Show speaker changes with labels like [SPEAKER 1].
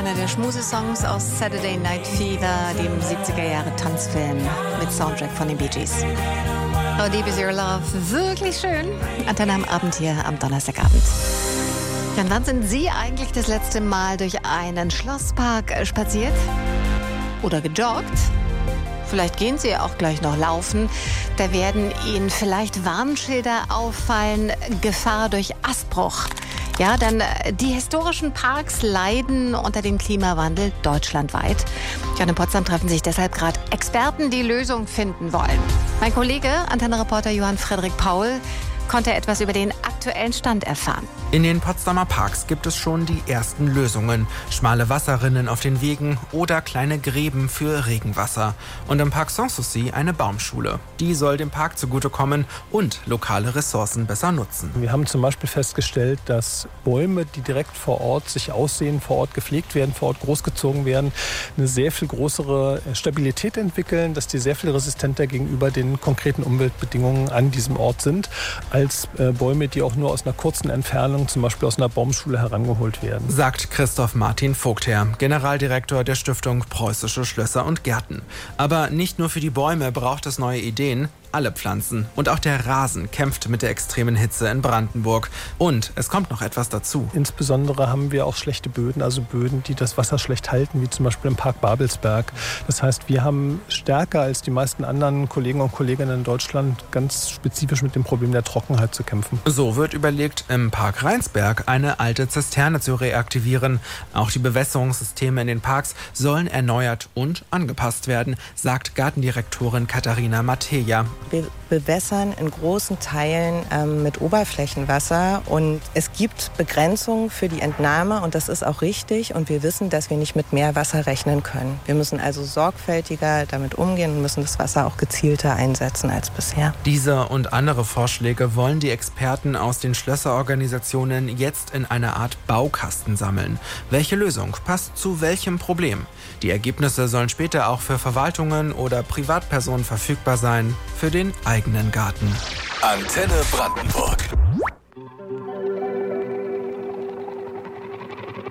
[SPEAKER 1] einer der Schmusesongs aus Saturday Night Fever, dem 70er-Jahre-Tanzfilm mit Soundtrack von den Bee Gees. How Deep Is Your Love? Wirklich schön. Antenne am Abend hier am Donnerstagabend. Ja, und wann sind Sie eigentlich das letzte Mal durch einen Schlosspark spaziert? Oder gejoggt? Vielleicht gehen Sie auch gleich noch laufen. Da werden Ihnen vielleicht Warnschilder auffallen. Gefahr durch Astbruch. Ja, denn die historischen Parks leiden unter dem Klimawandel deutschlandweit. Ja, in Potsdam treffen sich deshalb gerade Experten, die Lösungen finden wollen. Mein Kollege, Antenne-Reporter Johann Frederik Paul, konnte etwas über den aktuellen Stand erfahren.
[SPEAKER 2] In den Potsdamer Parks gibt es schon die ersten Lösungen. Schmale Wasserrinnen auf den Wegen oder kleine Gräben für Regenwasser. Und im Park Sanssouci eine Baumschule. Die soll dem Park zugutekommen und lokale Ressourcen besser nutzen.
[SPEAKER 3] Wir haben zum Beispiel festgestellt, dass Bäume, die direkt vor Ort sich aussehen, vor Ort gepflegt werden, vor Ort großgezogen werden, eine sehr viel größere Stabilität entwickeln, dass die sehr viel resistenter gegenüber den konkreten Umweltbedingungen an diesem Ort sind, als Bäume, die auch nur aus einer kurzen Entfernung, zum Beispiel aus einer Baumschule, herangeholt werden.
[SPEAKER 2] Sagt Christoph Martin Vogtherr, Generaldirektor der Stiftung Preußische Schlösser und Gärten. Aber nicht nur für die Bäume braucht es neue Ideen. Alle Pflanzen und auch der Rasen kämpft mit der extremen Hitze in Brandenburg. Und es kommt noch etwas dazu.
[SPEAKER 3] Insbesondere haben wir auch schlechte Böden, also Böden, die das Wasser schlecht halten, wie zum Beispiel im Park Babelsberg. Das heißt, wir haben stärker als die meisten anderen Kollegen und Kolleginnen in Deutschland ganz spezifisch mit dem Problem der Trockenheit zu kämpfen.
[SPEAKER 2] So wird überlegt, im Park Rheinsberg eine alte Zisterne zu reaktivieren. Auch die Bewässerungssysteme in den Parks sollen erneuert und angepasst werden, sagt Gartendirektorin Katharina Matteja.
[SPEAKER 4] Wir bewässern in großen Teilen mit Oberflächenwasser und es gibt Begrenzungen für die Entnahme und das ist auch richtig und wir wissen, dass wir nicht mit mehr Wasser rechnen können. Wir müssen also sorgfältiger damit umgehen und müssen das Wasser auch gezielter einsetzen als bisher.
[SPEAKER 2] Diese und andere Vorschläge wollen die Experten aus den Schlösserorganisationen jetzt in einer Art Baukasten sammeln. Welche Lösung passt zu welchem Problem? Die Ergebnisse sollen später auch für Verwaltungen oder Privatpersonen verfügbar sein, für den eigenen Garten.
[SPEAKER 5] Antenne Brandenburg.